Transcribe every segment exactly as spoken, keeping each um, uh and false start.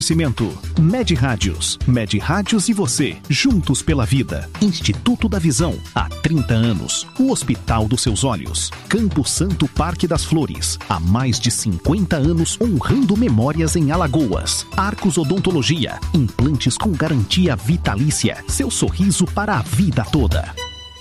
Cimento, Med Rádios, Med Rádios e você, juntos pela vida. Instituto da Visão, há trinta anos. O Hospital dos Seus Olhos. Campo Santo Parque das Flores, há mais de cinquenta anos honrando memórias em Alagoas. Arcos Odontologia, implantes com garantia vitalícia. Seu sorriso para a vida toda.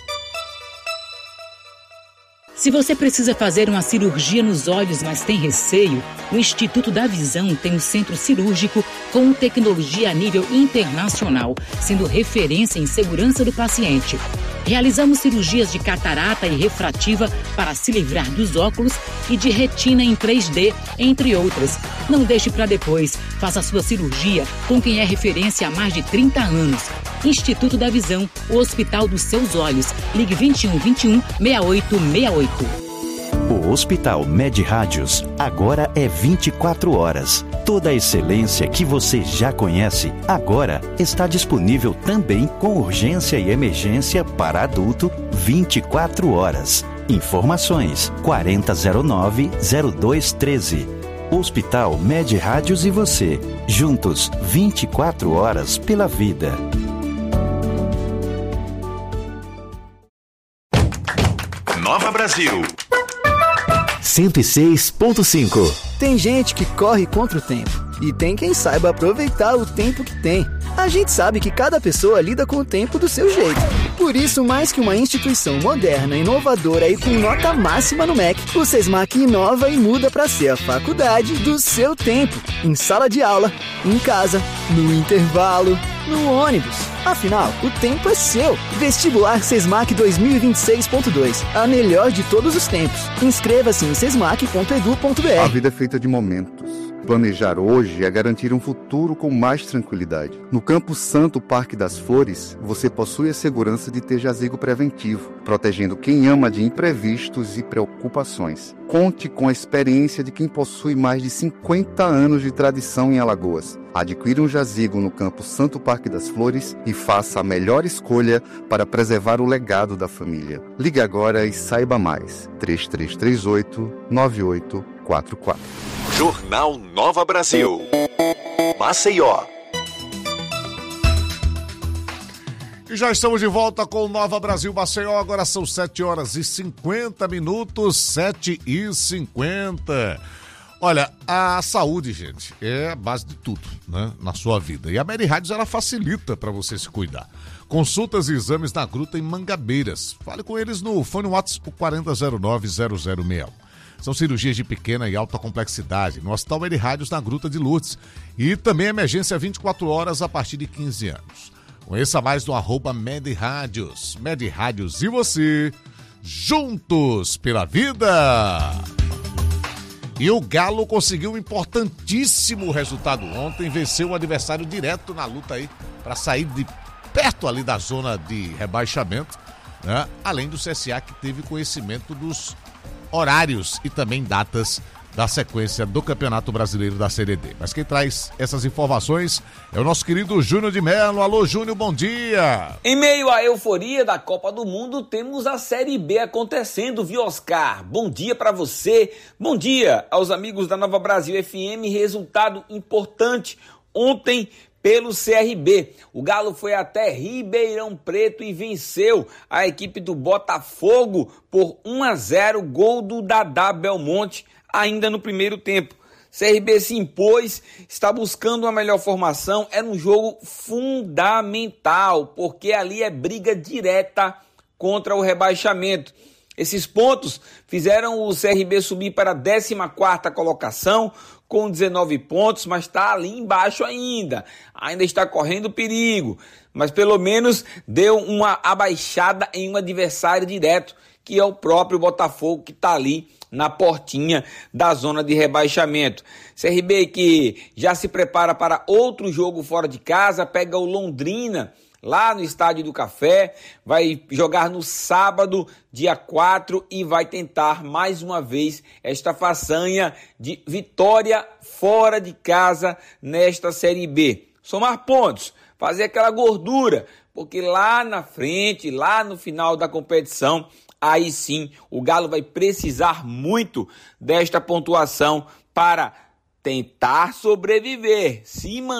Se você precisa fazer uma cirurgia nos olhos, mas tem receio, o Instituto da Visão tem um centro cirúrgico com tecnologia a nível internacional, sendo referência em segurança do paciente. Realizamos cirurgias de catarata e refrativa para se livrar dos óculos e de retina em três D, entre outras. Não deixe para depois. Faça sua cirurgia com quem é referência há mais de trinta anos. Instituto da Visão, o Hospital dos Seus Olhos. Ligue vinte e um, vinte e um, sessenta e oito sessenta e oito. O Hospital Med Rádios agora é vinte e quatro horas. Toda a excelência que você já conhece, agora está disponível também com urgência e emergência para adulto vinte e quatro horas. Informações quarenta zero nove zero dois treze. Hospital Med Rádios e você, juntos vinte e quatro horas pela vida. Nova Brasil cento e seis ponto cinco. Tem gente que corre contra o tempo e tem quem saiba aproveitar o tempo que tem. A gente sabe que cada pessoa lida com o tempo do seu jeito. Por isso, mais que uma instituição moderna, inovadora e com nota máxima no M E C, o SESMAC inova e muda para ser a faculdade do seu tempo. Em sala de aula, em casa, no intervalo, no ônibus. Afinal, o tempo é seu. Vestibular SESMAC dois mil e vinte e seis ponto dois. A melhor de todos os tempos. Inscreva-se em sesmac ponto edu ponto br. A vida é feita de momentos. Planejar hoje é garantir um futuro com mais tranquilidade. No Campo Santo Parque das Flores, você possui a segurança de ter jazigo preventivo, protegendo quem ama de imprevistos e preocupações. Conte com a experiência de quem possui mais de cinquenta anos de tradição em Alagoas. Adquira um jazigo no Campo Santo Parque das Flores e faça a melhor escolha para preservar o legado da família. Ligue agora e saiba mais. três três três oito, nove oito quatro quatro. Jornal Nova Brasil. Maceió. E já estamos de volta com Nova Brasil Maceió. Agora são sete horas e cinquenta minutos. sete e cinquenta. Olha, a saúde, gente, é a base de tudo, né, na sua vida. E a Med Rádios, ela facilita para você se cuidar. Consultas e exames na Gruta em Mangabeiras. Fale com eles no fone WhatsApp quarenta zero nove zero zero sessenta e um. São cirurgias de pequena e alta complexidade no Hospital Med Rádios na Gruta de Lourdes. E também emergência vinte e quatro horas a partir de quinze anos. Conheça mais no arroba Med Rádios. Med Rádios e você, juntos pela vida. E o Galo conseguiu um importantíssimo resultado ontem. Venceu o adversário direto na luta aí para sair de perto ali da zona de rebaixamento, né? Além do C S A, que teve conhecimento dos horários e também datas da sequência do Campeonato Brasileiro da Série D. Mas quem traz essas informações é o nosso querido Júnior de Mello. Alô, Júnior, bom dia! Em meio à euforia da Copa do Mundo, temos a Série B acontecendo, viu, Oscar? Bom dia pra você, bom dia aos amigos da Nova Brasil F M. Resultado importante ontem pelo C R B. O Galo foi até Ribeirão Preto e venceu a equipe do Botafogo por um a zero, gol do Dadá Belmonte ainda no primeiro tempo. C R B se impôs, está buscando uma melhor formação, era um jogo fundamental, porque ali é briga direta contra o rebaixamento. Esses pontos fizeram o C R B subir para a décima quarta colocação, com dezenove pontos, mas está ali embaixo ainda. Ainda está correndo perigo, mas pelo menos deu uma abaixada em um adversário direto, que é o próprio Botafogo, que está ali na portinha da zona de rebaixamento. C R B que já se prepara para outro jogo fora de casa, pega o Londrina lá no Estádio do Café, vai jogar no sábado, dia quatro, e vai tentar mais uma vez esta façanha de vitória fora de casa nesta Série B. Somar pontos, fazer aquela gordura, porque lá na frente, lá no final da competição, aí sim o Galo vai precisar muito desta pontuação para tentar sobreviver, se manter